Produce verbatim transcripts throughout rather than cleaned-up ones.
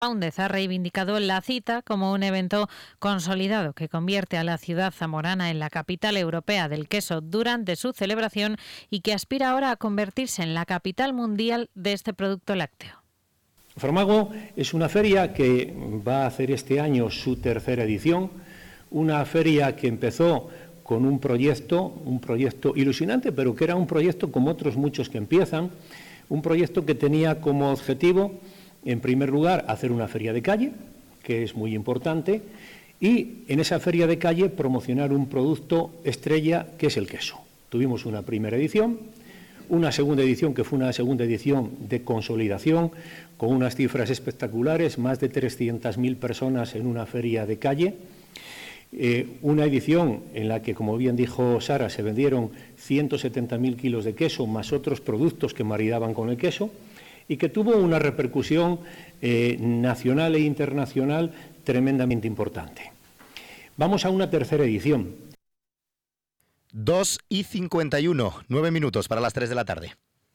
Faúndez ha reivindicado la cita como un evento consolidado que convierte a la ciudad zamorana en la capital europea del queso durante su celebración y que aspira ahora a convertirse en la capital mundial de este producto lácteo. Farmago es una feria que va a hacer este año su tercera edición, una feria que empezó con un proyecto, un proyecto ilusionante, pero que era un proyecto como otros muchos que empiezan, un proyecto que tenía como objetivo, en primer lugar, hacer una feria de calle, que es muy importante, y en esa feria de calle promocionar un producto estrella, que es el queso. Tuvimos una primera edición, una segunda edición, que fue una segunda edición de consolidación, con unas cifras espectaculares, más de trescientas mil personas en una feria de calle, eh, una edición en la que, como bien dijo Sara, se vendieron ciento setenta mil kilos de queso, más otros productos que maridaban con el queso, y que tuvo una repercusión eh, nacional e internacional tremendamente importante. Vamos a una tercera edición. dos y cincuenta y uno, nueve minutos para las tres de la tarde.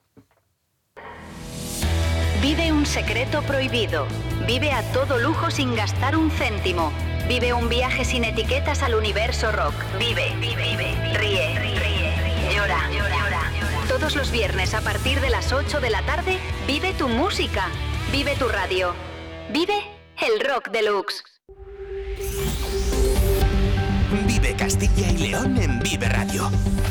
Vive un secreto prohibido. Vive a todo lujo sin gastar un céntimo. Vive un viaje sin etiquetas al universo rock. Vive, vive, vive. Ríe, ríe. Llora, llora. Todos los viernes a partir de las ocho de la tarde, vive tu música. Vive tu radio. Vive el Rock Deluxe. Vive Castilla y León en Vive Radio.